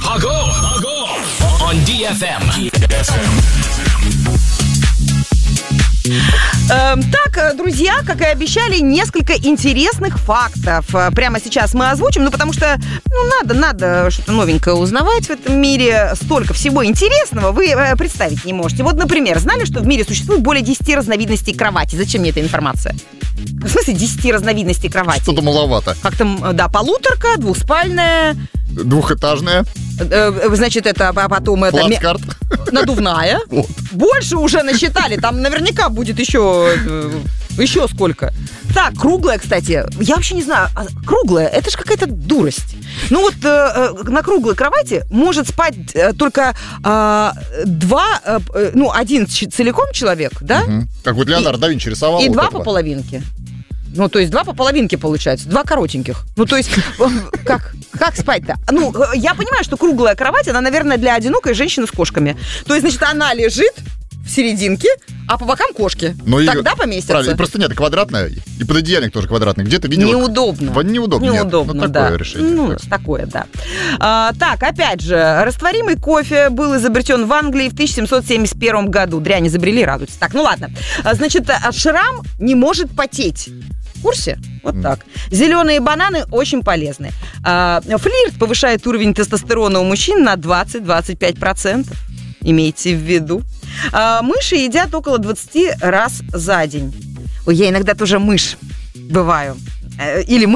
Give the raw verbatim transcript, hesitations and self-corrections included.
Ого! Ого! On ди эф эм. Эм, так, друзья, как и обещали, несколько интересных фактов. Прямо сейчас мы озвучим, ну, потому что, ну, надо, надо что-то новенькое узнавать в этом мире. Столько всего интересного вы э, представить не можете. Вот, например, знали, что в мире существует более десяти разновидностей кровати? Зачем мне эта информация? В смысле десяти разновидностей кровати? Что-то маловато. Как там, да, полуторка, двуспальная. Двухэтажная. Э, значит, это а потом... это Плацкарт. Надувная. Вот. Больше уже насчитали. Там наверняка будет еще... э, еще сколько. Так, круглая, кстати. Я вообще не знаю. а Круглая, это же какая-то дурость. Ну вот э, э, на круглой кровати может спать э, только э, два... Э, э, ну, один ч- целиком человек, да? Мгм. Как вот Леонардо да Винчи рисовал. И вот два этого. по половинке. Ну, то есть два по половинке получается, два коротеньких. Ну, то есть, как, как спать-то? Ну, я понимаю, что круглая кровать, она, наверное, для одинокой женщины с кошками. То есть, значит, она лежит в серединке, а по бокам кошки. Ну, и- Тогда поместятся. Правильно, и простыня-то квадратная, и пододеяльник тоже квадратный. Где ты видел? Неудобно. Вот неудобно. нет. Неудобно, Ну, такое да. решение. Ну, Так. такое, да. А, так, опять же, растворимый кофе был изобретен в Англии в тысяча семьсот семьдесят первом году. Дрянь изобрели, радуйтесь. Так, ну ладно. А, значит, а, шрам не может потеть. В курсе? Вот так. Зеленые бананы очень полезны. А, флирт повышает уровень тестостерона у мужчин на двадцать-двадцать пять процентов. Имейте в виду. А, мыши едят около двадцать раз за день. Ой, я иногда тоже мышь бываю. Э, Или